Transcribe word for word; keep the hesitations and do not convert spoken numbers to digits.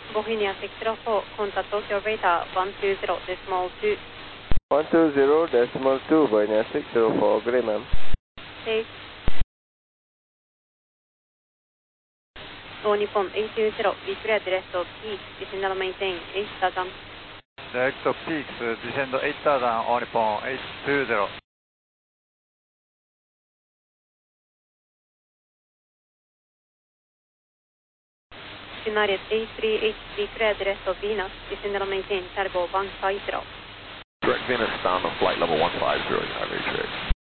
Bohemia six zero four, contact Tokyo radar one two zero decimal two. one two zero decimal two, Bohemia six zero four, good day ma'am. Hey. All Nippon eight two zero, be clear direct to peak, descend and maintain eight thousand. Direct to peaks, descend eight thousand, All Nippon eight two zero. United eight three eight, be clear direct to Venus, descend and maintain turbo one five zero. Direct Venus down on flight level one five zero, United eight three eight.